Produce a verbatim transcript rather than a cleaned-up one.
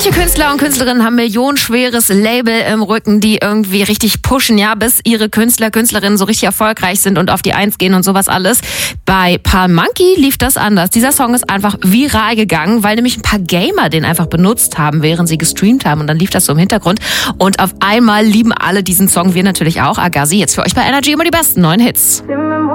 Manche Künstler und Künstlerinnen haben millionenschweres Label im Rücken, die irgendwie richtig pushen, ja, bis ihre Künstler, Künstlerinnen so richtig erfolgreich sind und auf die Eins gehen und sowas alles. Bei Palm Monkey lief das anders. Dieser Song ist einfach viral gegangen, weil nämlich ein paar Gamer den einfach benutzt haben, während sie gestreamt haben, und dann lief das so im Hintergrund und auf einmal lieben alle diesen Song, wir natürlich auch. Agassi, jetzt für euch bei Energy immer die besten neuen Hits.